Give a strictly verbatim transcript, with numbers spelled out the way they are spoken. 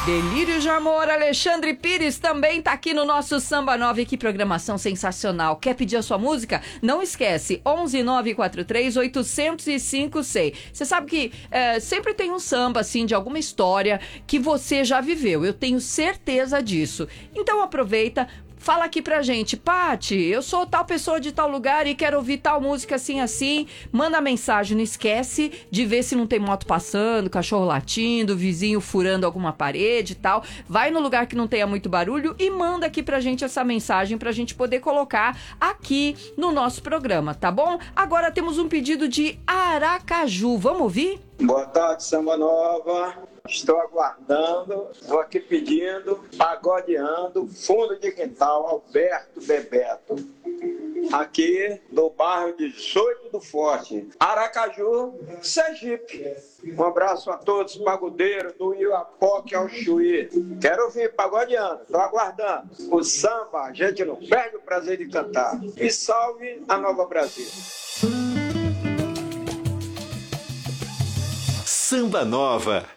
Delírio de Amor, Alexandre Pires também tá aqui no nosso Samba nove. Que programação sensacional. Quer pedir a sua música? Não esquece, onze nove quatro três oito zero cinco seis. Você sabe que é, sempre tem um samba, assim, de alguma história que você já viveu. Eu tenho certeza disso. Então aproveita. Fala aqui pra gente, Pati, eu sou tal pessoa de tal lugar e quero ouvir tal música assim, assim. Manda mensagem, não esquece de ver se não tem moto passando, cachorro latindo, vizinho furando alguma parede e tal. Vai no lugar que não tenha muito barulho e manda aqui pra gente essa mensagem pra gente poder colocar aqui no nosso programa, tá bom? Agora temos um pedido de Aracaju, vamos ouvir? Boa tarde, Samba Nova. Estou aguardando, vou aqui pedindo, pagodeando, fundo de quintal, Alberto Bebeto. Aqui do bairro dezoito do Forte, Aracaju, Sergipe. Um abraço a todos, pagodeiros do Iapoque ao Chuí. Quero ouvir pagodeando, estou aguardando. O samba, a gente não perde o prazer de cantar. E salve a Nova Brasília. Samba Nova.